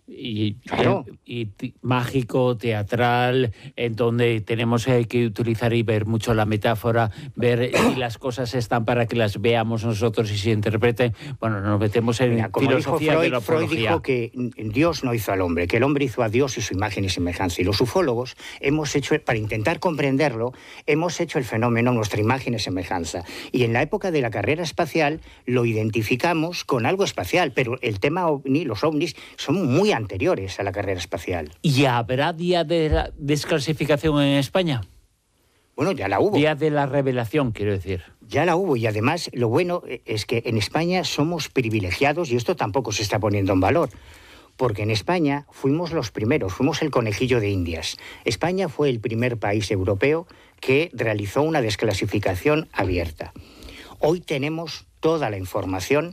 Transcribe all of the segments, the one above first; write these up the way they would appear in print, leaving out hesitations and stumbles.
Claro. Mágico, teatral, en donde tenemos que utilizar y ver mucho la metáfora, ver si las cosas están para que las veamos nosotros y se interpreten. Bueno, nos metemos en filosofía dijo de la Freud apología. dijo que Dios no hizo al hombre, que el hombre hizo a Dios y su imagen y semejanza. Y los ufólogos hemos hecho, para intentar comprenderlo, hemos hecho el fenómeno nuestra imagen y semejanza. Y en la época de la carrera espacial lo identificamos con algo espacial, pero el tema ovni, los ovnis, son muy anteriores a la carrera espacial. ¿Y habrá día de la desclasificación en España? Bueno, ya la hubo. Día de la revelación, quiero decir. Ya la hubo, y además lo bueno es que en España somos privilegiados, y esto tampoco se está poniendo en valor, porque en España fuimos los primeros, fuimos el conejillo de Indias. España fue el primer país europeo que realizó una desclasificación abierta. Hoy tenemos toda la información,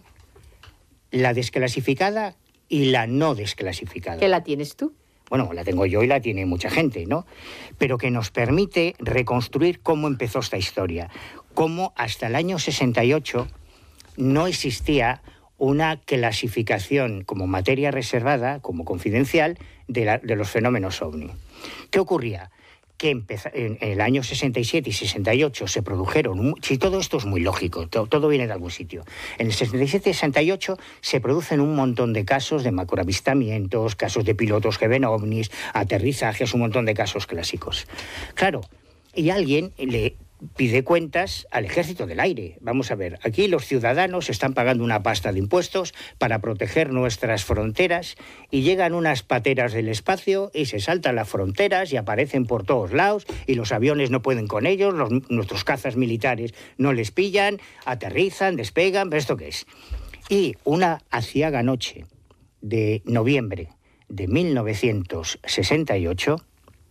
la desclasificada y la no desclasificada. ¿Qué la tienes tú? Bueno, la tengo yo y la tiene mucha gente, ¿no? Pero que nos permite reconstruir cómo empezó esta historia. Cómo hasta el año 68 no existía una clasificación como materia reservada, como confidencial, de los fenómenos OVNI. ¿Qué ocurría? Que en el año 67 y 68 se produjeron... Si todo esto es muy lógico, todo viene de algún sitio. En el 67 y 68 se producen un montón de casos de macroavistamientos, casos de pilotos que ven ovnis, aterrizajes, un montón de casos clásicos. Claro, y alguien le pide cuentas al Ejército del Aire. Vamos a ver, aquí los ciudadanos están pagando una pasta de impuestos para proteger nuestras fronteras y llegan unas pateras del espacio y se saltan las fronteras y aparecen por todos lados y los aviones no pueden con ellos, nuestros cazas militares no les pillan, aterrizan, despegan, ¿pero esto qué es? Y una aciaga noche de noviembre de 1968,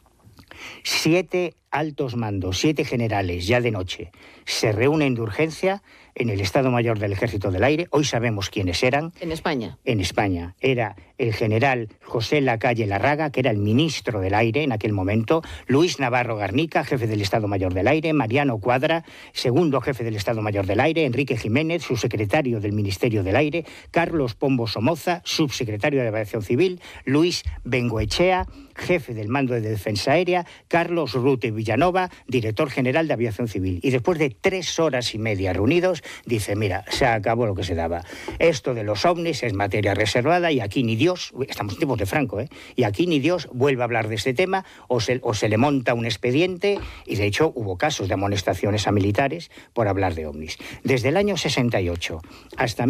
7 altos mandos, 7 generales, ya de noche, se reúnen de urgencia en el Estado Mayor del Ejército del Aire. Hoy sabemos quiénes eran. ¿En España? En España. Era el general José Lacalle Larraga, que era el ministro del Aire en aquel momento, Luis Navarro Garnica, jefe del Estado Mayor del Aire, Mariano Cuadra, segundo jefe del Estado Mayor del Aire, Enrique Jiménez, subsecretario del Ministerio del Aire, Carlos Pombo Somoza, subsecretario de Aviación Civil, Luis Bengoechea, jefe del Mando de Defensa Aérea, Carlos Rute Villanova, director general de Aviación Civil. Y después de 3 horas y media reunidos, dice, mira, se acabó lo que se daba. Esto de los ovnis es materia reservada y aquí ni Dios, estamos en tiempos de Franco, y aquí ni Dios vuelve a hablar de este tema, o se le monta un expediente, y de hecho hubo casos de amonestaciones a militares por hablar de ovnis. Desde el año 68 hasta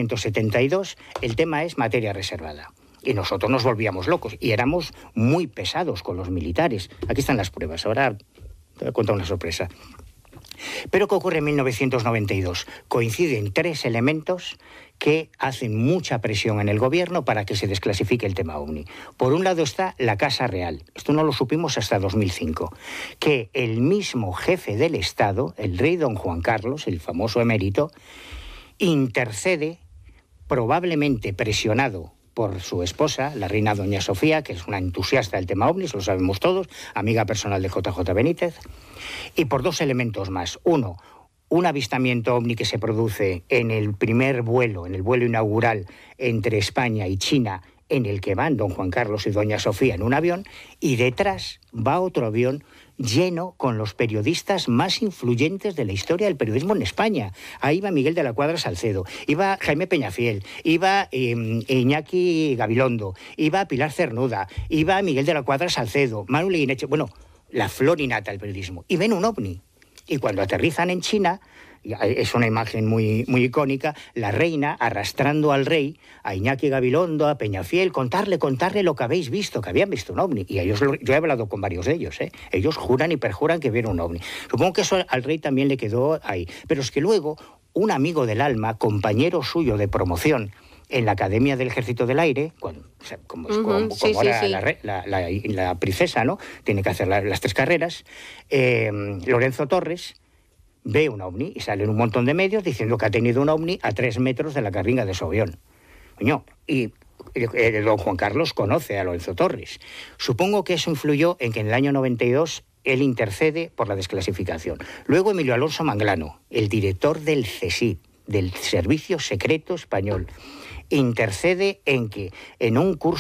1972, el tema es materia reservada. Y nosotros nos volvíamos locos y éramos muy pesados con los militares. Aquí están las pruebas, ahora te voy a contar una sorpresa. Pero ¿qué ocurre en 1992? Coinciden 3 elementos que hacen mucha presión en el gobierno para que se desclasifique el tema OVNI. Por un lado está la Casa Real, esto no lo supimos hasta 2005, que el mismo jefe del Estado, el rey don Juan Carlos, el famoso emérito, intercede, probablemente presionado por su esposa, la reina doña Sofía, que es una entusiasta del tema OVNI, lo sabemos todos, amiga personal de JJ Benítez, y por 2 elementos más. Uno, un avistamiento OVNI que se produce en el primer vuelo, en el vuelo inaugural entre España y China, en el que van don Juan Carlos y doña Sofía en un avión, y detrás va otro avión lleno con los periodistas más influyentes de la historia del periodismo en España. Ahí iba Miguel de la Cuadra Salcedo, iba Jaime Peñafiel, iba Iñaki Gabilondo, iba Pilar Cernuda, iba Miguel de la Cuadra Salcedo, Manuel Guineche, bueno, la flor innata del periodismo. Y ven un ovni. Y cuando aterrizan en China, es una imagen muy, muy icónica, la reina arrastrando al rey, a Iñaki Gabilondo, a Peñafiel, contarle lo que habéis visto, que habían visto un ovni. Y ellos, yo he hablado con varios de ellos, ellos juran y perjuran que vieron un ovni. Supongo que eso al rey también le quedó ahí. Pero es que luego, un amigo del alma, compañero suyo de promoción, en la Academia del Ejército del Aire, como la princesa, ¿no? Tiene que hacer las 3 carreras, Lorenzo Torres ve un ovni y salen un montón de medios diciendo que ha tenido un ovni a 3 metros de la carringa de su avión. Coño, y don Juan Carlos conoce a Lorenzo Torres. Supongo que eso influyó en que en el año 92 él intercede por la desclasificación. Luego Emilio Alonso Manglano, el director del CSIC, del Servicio Secreto Español, intercede en que en un curso